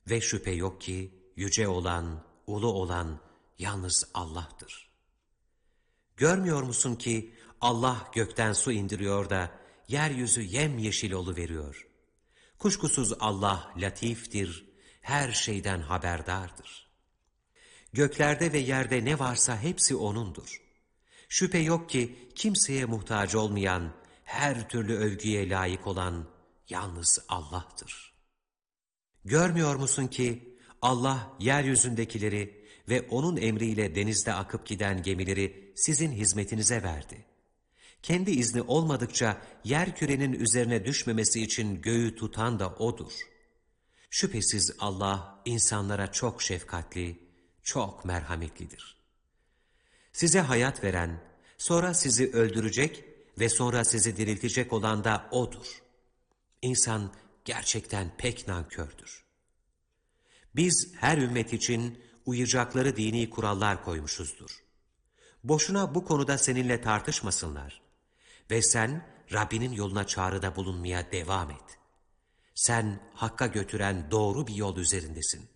Ve şüphe yok ki yüce olan, ulu olan yalnız Allah'tır. Görmüyor musun ki Allah gökten su indiriyor da yeryüzü yemyeşil oluveriyor. Kuşkusuz Allah latiftir, her şeyden haberdardır. Göklerde ve yerde ne varsa hepsi O'nundur. Şüphe yok ki kimseye muhtaç olmayan, her türlü övgüye layık olan yalnız Allah'tır. Görmüyor musun ki Allah yeryüzündekileri ve O'nun emriyle denizde akıp giden gemileri sizin hizmetinize verdi. Kendi izni olmadıkça yerkürenin üzerine düşmemesi için göğü tutan da O'dur. Şüphesiz Allah insanlara çok şefkatli, çok merhametlidir. Size hayat veren, sonra sizi öldürecek ve sonra sizi diriltecek olan da O'dur. İnsan gerçekten pek nankördür. Biz her ümmet için uyacakları dini kurallar koymuşuzdur. Boşuna bu konuda seninle tartışmasınlar. Ve sen Rabbinin yoluna çağrıda bulunmaya devam et. Sen Hakk'a götüren doğru bir yol üzerindesin.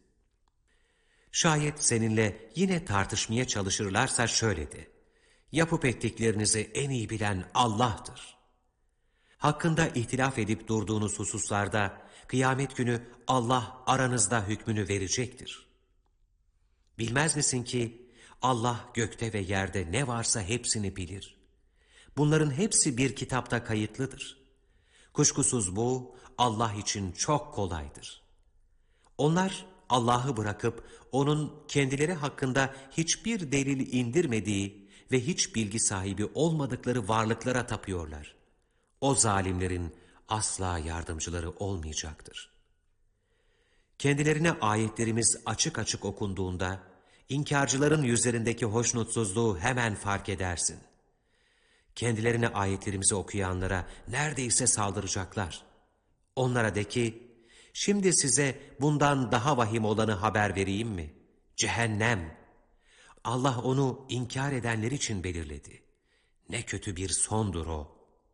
Şayet seninle yine tartışmaya çalışırlarsa şöyle de: yapıp ettiklerinizi en iyi bilen Allah'tır. Hakkında ihtilaf edip durduğunuz hususlarda kıyamet günü Allah aranızda hükmünü verecektir. Bilmez misin ki Allah gökte ve yerde ne varsa hepsini bilir. Bunların hepsi bir kitapta kayıtlıdır. Kuşkusuz bu Allah için çok kolaydır. Onlar Allah'ı bırakıp O'nun kendileri hakkında hiçbir delil indirmediği ve hiç bilgi sahibi olmadıkları varlıklara tapıyorlar. O zalimlerin asla yardımcıları olmayacaktır. Kendilerine ayetlerimiz açık açık okunduğunda, inkarcıların yüzlerindeki hoşnutsuzluğu hemen fark edersin. Kendilerine ayetlerimizi okuyanlara neredeyse saldıracaklar. Onlara de ki, şimdi size bundan daha vahim olanı haber vereyim mi? Cehennem. Allah onu inkar edenler için belirledi. Ne kötü bir sondur o.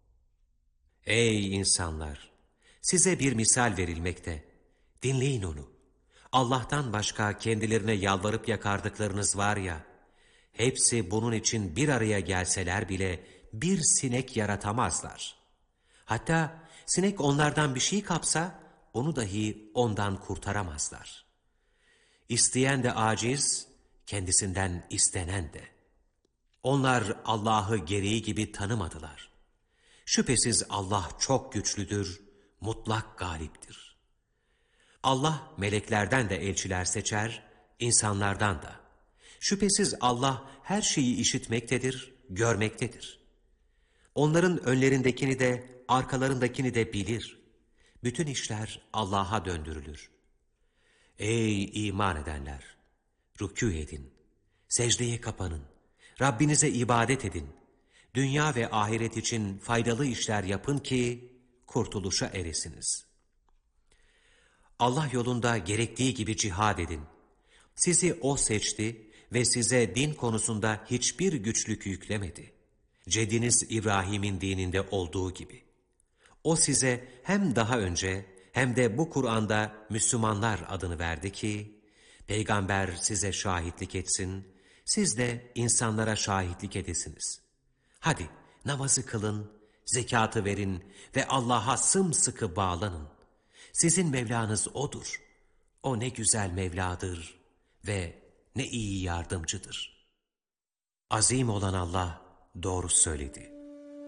Ey insanlar! Size bir misal verilmekte. Dinleyin onu. Allah'tan başka kendilerine yalvarıp yakardıklarınız var ya, hepsi bunun için bir araya gelseler bile bir sinek yaratamazlar. Hatta sinek onlardan bir şey kapsa, onu dahi ondan kurtaramazlar. İsteyen de aciz, kendisinden istenen de. Onlar Allah'ı gereği gibi tanımadılar. Şüphesiz Allah çok güçlüdür, mutlak galiptir. Allah meleklerden de elçiler seçer, insanlardan da. Şüphesiz Allah her şeyi işitmektedir, görmektedir. Onların önlerindekini de, arkalarındakini de bilir. Bütün işler Allah'a döndürülür. Ey iman edenler! Rükû edin, secdeye kapanın, Rabbinize ibadet edin. Dünya ve ahiret için faydalı işler yapın ki kurtuluşa eresiniz. Allah yolunda gerektiği gibi cihad edin. Sizi O seçti ve size din konusunda hiçbir güçlük yüklemedi. Ceddiniz İbrahim'in dininde olduğu gibi. O size hem daha önce hem de bu Kur'an'da Müslümanlar adını verdi ki, Peygamber size şahitlik etsin, siz de insanlara şahitlik edesiniz. Hadi namazı kılın, zekatı verin ve Allah'a sımsıkı bağlanın. Sizin Mevlanız O'dur. O ne güzel Mevladır ve ne iyi yardımcıdır. Azim olan Allah doğru söyledi.